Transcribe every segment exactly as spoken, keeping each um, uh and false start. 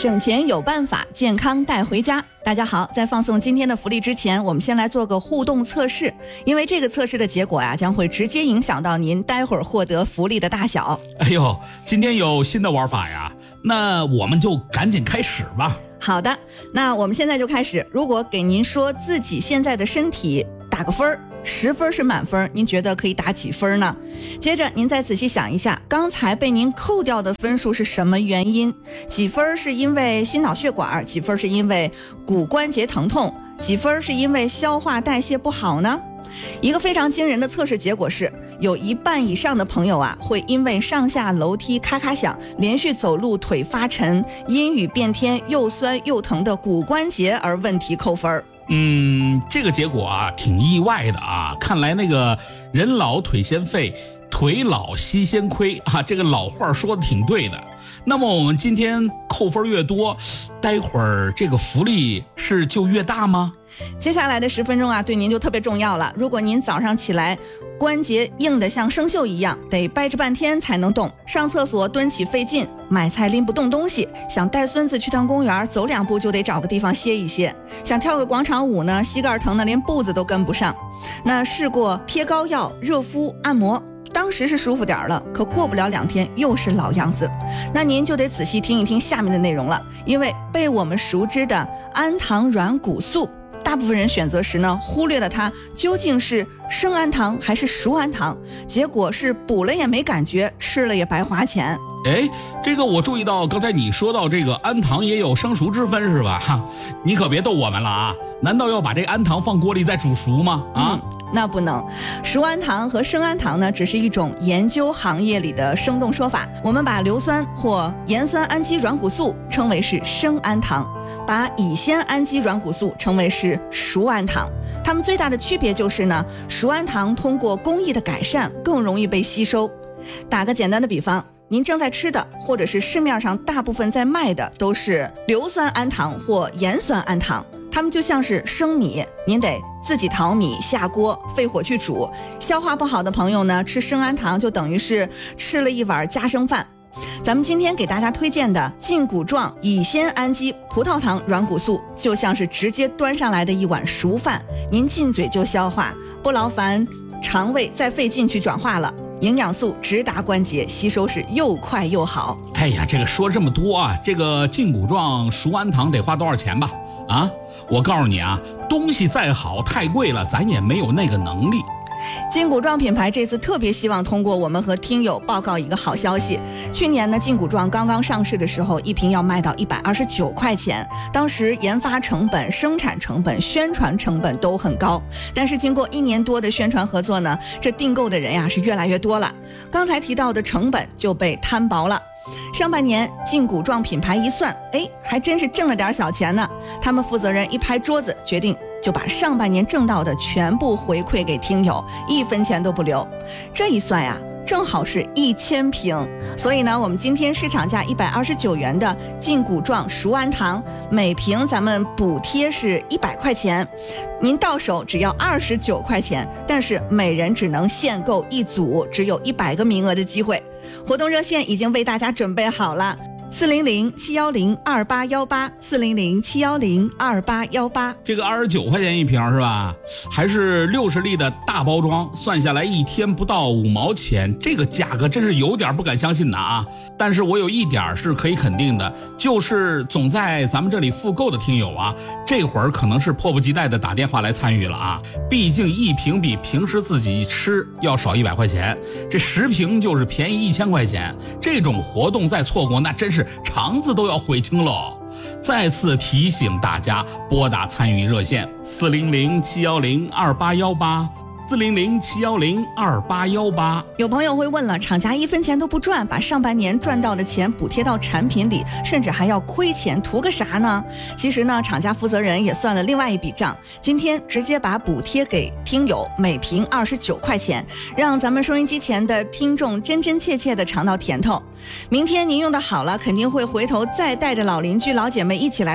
省钱有办法，健康带回家。大家好，在放送今天的福利之前，我们先来做个互动测试，因为这个测试的结果呀、啊，将会直接影响到您待会儿获得福利的大小。 哎呦，今天有新的玩法呀，那我们就赶紧开始吧。 好的，那我们现在就开始。如果给您说自己现在的身体打个分儿，十分是满分，您觉得可以打几分呢？接着您再仔细想一下，刚才被您扣掉的分数是什么原因？几分是因为心脑血管，几分是因为骨关节疼痛，几分是因为消化代谢不好呢？一个非常惊人的测试结果是，有一半以上的朋友啊，会因为上下楼梯咔咔响，连续走路腿发沉，阴雨变天又酸又疼的骨关节而问题扣分。 嗯，这个结果啊挺意外的啊，看来那个人老腿先废，腿老膝先亏啊，这个老话说的挺对的。那么我们今天扣分越多，待会儿这个福利是就越大吗？ 接下来的十分钟啊，对您就特别重要了。如果您早上起来关节硬得像生锈一样，得掰着半天才能动，上厕所蹲起费劲，买菜拎不动东西，想带孙子去趟公园，走两步就得找个地方歇一歇，想跳个广场舞呢，膝盖疼的连步子都跟不上。那试过贴膏药、热敷、按摩，当时是舒服点了，可过不了两天又是老样子。那您就得仔细听一听下面的内容了，因为被我们熟知的氨糖软骨素，大部分人选择时呢，忽略了它究竟是生氨糖还是熟氨糖，结果是补了也没感觉，吃了也白花钱。 哎，这个我注意到，刚才你说到这个氨糖也有生熟之分是吧？哈，你可别逗我们了啊！难道要把这个氨糖放锅里再煮熟吗？啊？ 嗯，那不能。熟氨糖和生氨糖呢，只是一种研究行业里的生动说法。我们把硫酸或盐酸氨基软骨素称为是生氨糖，把乙酰氨基软骨素称为是熟氨糖。它们最大的区别就是呢，熟氨糖通过工艺的改善更容易被吸收。打个简单的比方，您正在吃的，或者是市面上大部分在卖的，都是硫酸氨糖或盐酸氨糖，它们就像是生米，您得自己淘米下锅费火去煮。消化不好的朋友呢，吃生氨糖就等于是吃了一碗家生饭。咱们今天给大家推荐的胫骨状乙酰氨基葡萄糖软骨素，就像是直接端上来的一碗熟饭，您进嘴就消化，不劳烦肠胃再费劲去转化了。营养素直达关节，吸收是又快又好。 哎呀，这个说这么多啊，这个胫骨状熟氨糖得花多少钱吧？啊，我告诉你啊，东西再好太贵了，咱也没有那个能力。 胫骨状品牌这次特别希望通过我们和听友报告一个好消息。去年呢，胫骨状刚刚上市的时候，一瓶要卖到一百二十九块钱，当时研发成本、生产成本、宣传成本都很高。但是经过一年多的宣传合作呢，这订购的人呀是越来越多了，刚才提到的成本就被摊薄了。上半年胫骨状品牌一算，哎，还真是挣了点小钱呢。他们负责人一拍桌子，决定就把上半年挣到的全部回馈给听友，一分钱都不留。这一算呀，正好是一千瓶。所以呢，我们今天市场价一百二十九元的胫骨状熟氨糖，每瓶咱们补贴是一百块钱，您到手只要二十九块钱，但是每人只能限购一组，只有一百个名额的机会。活动热线已经为大家准备好了。四零零七幺零二八幺八，四零零七幺零二八幺八。 这个二十九块钱一瓶是吧？还是六十粒的大包装，算下来一天不到五毛钱，这个价格真是有点不敢相信的啊！但是我有一点是可以肯定的，就是总在咱们这里复购的听友啊，这会儿可能是迫不及待的打电话来参与了啊！毕竟一瓶比平时自己吃要少一百块钱，这十瓶就是便宜一千块钱，这种活动再错过，那真是肠子都要悔青喽！再次提醒大家，拨打参与热线四零零七幺零二八幺八，四零零七幺零二八幺八。 有朋友会问了，厂家一分钱都不赚，把上半年赚到的钱补贴到产品里，甚至还要亏钱，图个啥呢？其实呢，厂家负责人也算了另外一笔账，今天直接把补贴给听友，每瓶二十九块钱，让咱们收音机前的听众真真切切的尝到甜头。明天您用的好了，肯定会回头再带着老邻居老姐妹一起来买。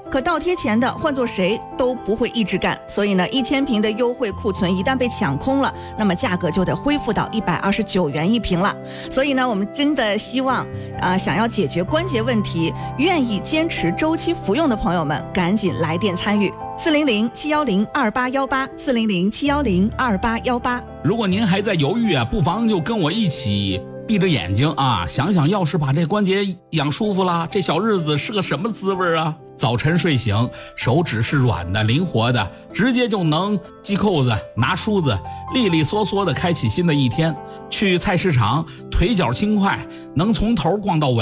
可倒贴钱的换做谁都不会一直干，所以呢，一千瓶的优惠库存一旦被抢空了，那么价格就得恢复到一百二十九元一瓶了。所以呢，我们真的希望啊、呃，想要解决关节问题，愿意坚持周期服用的朋友们，赶紧来电参与。四零零七幺零二八幺八，四零零七幺零二八幺八。 如果您还在犹豫啊，不妨就跟我一起闭着眼睛啊，想想要是把这关节养舒服了，这小日子是个什么滋味啊？早晨睡醒，手指是软的、灵活的，直接就能系扣子、拿梳子，利利索索的开启新的一天。去菜市场，腿脚轻快，能从头逛到尾。